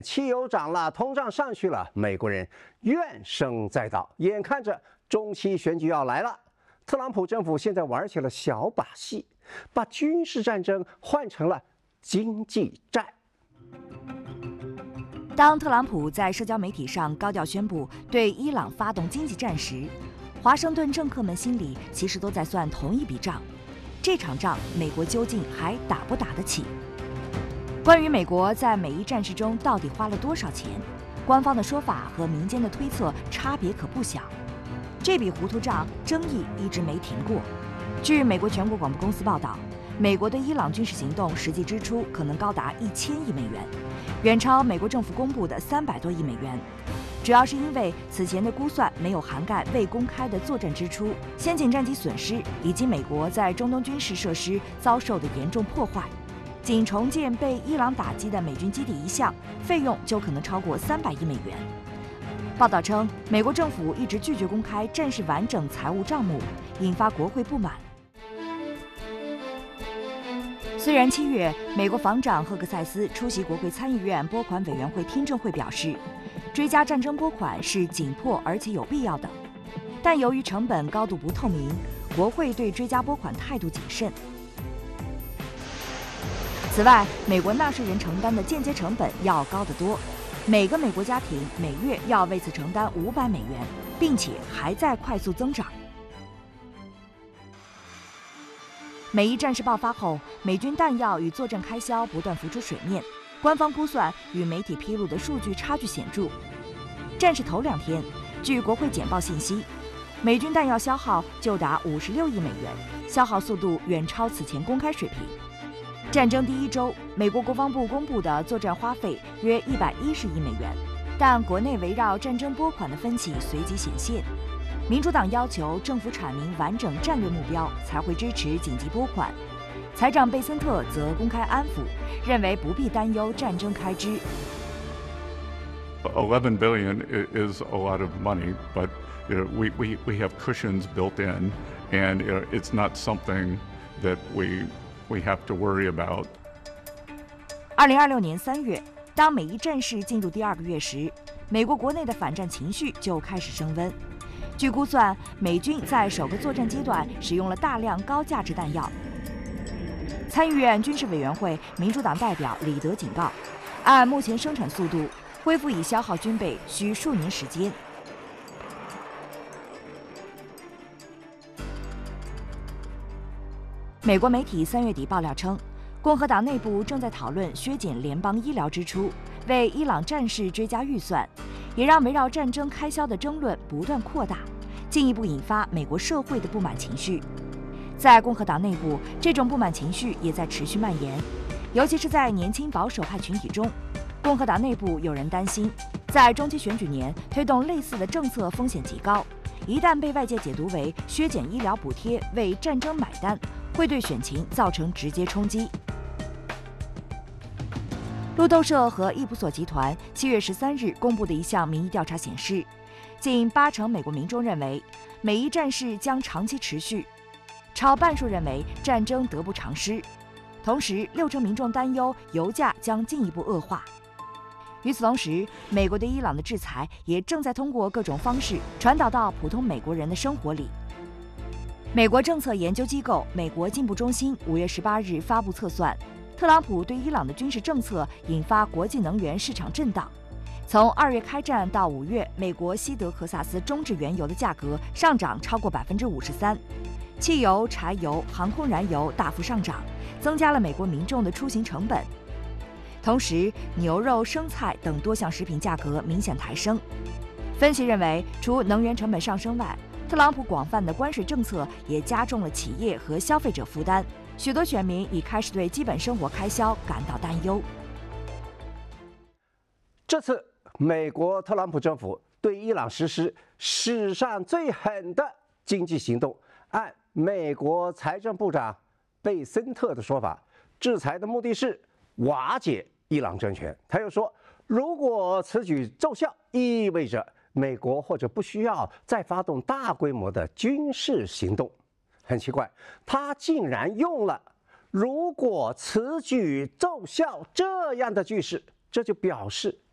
汽油涨了，通胀上去了，美国人怨声载道。眼看着中期选举要来了，特朗普政府现在玩起了小把戏，把军事战争换成了经济战。 当特朗普在社交媒体上高调宣布对伊朗发动经济战时，华盛顿政客们心里其实都在算同一笔账：这场仗美国究竟还打不打得起？关于美国在美伊战事中到底花了多少钱，官方的说法和民间的推测差别可不小。这笔糊涂账争议一直没停过。据美国全国广播公司报道，美国的伊朗军事行动实际支出可能高达1000亿美元，远超美国政府公布的300多亿美元。主要是因为此前的估算没有涵盖未公开的作战支出、先进战机损失以及美国在中东军事设施遭受的严重破坏。仅重建被伊朗打击的美军基地一项，费用就可能超过300亿美元。报道称，美国政府一直拒绝公开战事完整财务账目，引发国会不满。虽然7月，美国防长赫克塞斯出席国会参议院拨款委员会听证会表示，追加战争拨款是紧迫而且有必要的，但由于成本高度不透明，国会对追加拨款态度谨慎。此外，美国纳税人承担的间接成本要高得多，每个美国家庭每月要为此承担500美元，并且还在快速增长。美伊战事爆发后，美军弹药与作战开销不断浮出水面，官方估算与媒体披露的数据差距显著。战事头2天，据国会简报信息，美军弹药消耗就达56亿美元，消耗速度远超此前公开水平。战争第1周，美国国防部公布的作战花费约110亿美元，但国内围绕战争拨款的分歧随即显现。民主党要求政府阐明完整战略目标，才会支持紧急拨款。财长贝森特则公开安抚，认为不必担忧战争开支。 11 billion is a lot of money, but we have cushions built in, and it's not something that we have to worry about. 2026年3月，当美伊战事进入第2个月时，美国国内的反战情绪就开始升温。据估算，美军在首个作战阶段使用了大量高价值弹药。参议院军事委员会民主党代表李德警告，按目前生产速度，恢复已消耗军备需数年时间。美国媒体3月底爆料称，共和党内部正在讨论削减联邦医疗支出，为伊朗战事追加预算，也让围绕战争开销的争论不断扩大，进一步引发美国社会的不满情绪。在共和党内部，这种不满情绪也在持续蔓延，尤其是在年轻保守派群体中。共和党内部有人担心，在中期选举年推动类似的政策风险极高，一旦被外界解读为削减医疗补贴为战争买单，会对选情造成直接冲击。路透社和易普索集团7月13日公布的一项民意调查显示，近80%美国民众认为美伊战事将长期持续，超半数认为战争得不偿失，同时60%民众担忧油价将进一步恶化。与此同时，美国对伊朗的制裁也正在通过各种方式传导到普通美国人的生活里。美国政策研究机构美国进步中心5月18日发布测算，特朗普对伊朗的军事政策引发国际能源市场震荡。从2月开战到5月，美国西德克萨斯中质原油的价格上涨超过53%，汽油、柴油、航空燃油大幅上涨，增加了美国民众的出行成本。同时，牛肉、生菜等多项食品价格明显抬升。分析认为，除能源成本上升外，特朗普广泛的关税政策也加重了企业和消费者负担，许多选民已开始对基本生活开销感到担忧。 这次美国特朗普政府对伊朗实施史上最狠的经济行动，按美国财政部长贝森特的说法，制裁的目的是瓦解伊朗政权。他又说，如果此举奏效，意味着美国或者不需要再发动大规模的军事行动。很奇怪，他竟然用了“如果此举奏效”这样的句式，这就表示